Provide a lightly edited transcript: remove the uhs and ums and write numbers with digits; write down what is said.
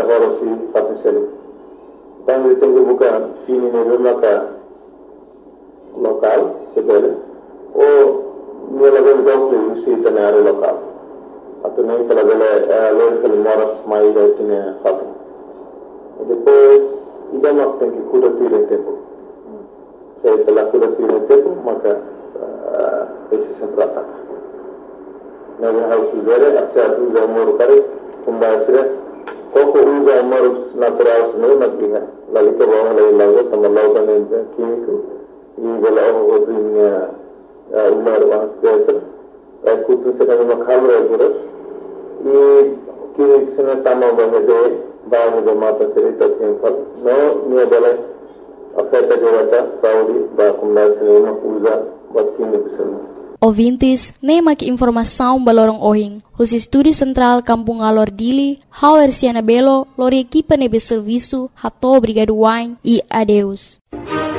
la horosi fatiseli tangi tengu buka fini ne maka lokal sebele o ni la gel dokle usi tanare lokal atau ni kala gele local moras mai da tine fatu depois ida mak tengi kuda tire tempo saya telah kuda tire tempo maka esse sempre ataca na house vere acha usa moro kare kumbasre koko usa moro natural no nakiha lagi ke bawah lagi lagu tambah kan kimiko ini bela oh dunia umar wangsa aku tu sekarang makan beras ini kimik sana tamam banget bahawa mata cerita tempel no ni boleh oferta jawata Saudi ba kumbasre no usa buat kimik sana. Ouvintes, nem aqui informação balorong ohing. Os estúdios central Kampung Alor Dili, Hauer Siana Belo, lori equipa nebe serviço, hato obrigado wine e adeus.